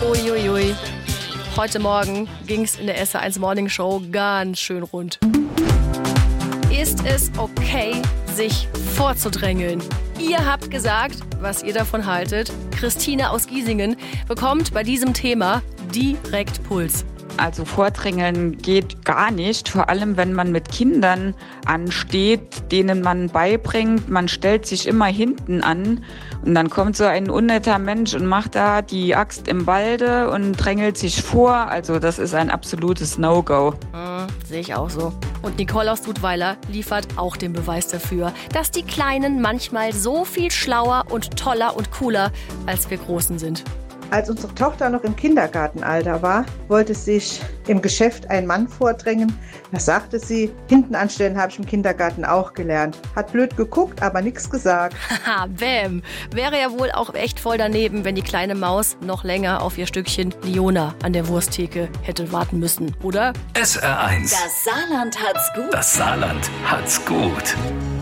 Uiuiui. Heute Morgen ging es in der SR1 Morning Show ganz schön rund. Ist es okay, sich vorzudrängeln? Ihr habt gesagt, was ihr davon haltet. Christine aus Giesingen bekommt bei diesem Thema direkt Puls. Also Vordrängeln geht gar nicht, vor allem wenn man mit Kindern ansteht, denen man beibringt, man stellt sich immer hinten an und dann kommt so ein unnetter Mensch und macht da die Axt im Walde und drängelt sich vor. Also das ist ein absolutes No-Go. Sehe ich auch so. Und Nicole aus Dudweiler liefert auch den Beweis dafür, dass die Kleinen manchmal so viel schlauer und toller und cooler als wir Großen sind. Als unsere Tochter noch im Kindergartenalter war, wollte sich im Geschäft ein Mann vordrängen. Da sagte sie, hinten anstellen habe ich im Kindergarten auch gelernt. Hat blöd geguckt, aber nichts gesagt. Haha, bäm. Wäre ja wohl auch echt voll daneben, wenn die kleine Maus noch länger auf ihr Stückchen Liona an der Wursttheke hätte warten müssen, oder? SR1. Das Saarland hat's gut. Das Saarland hat's gut.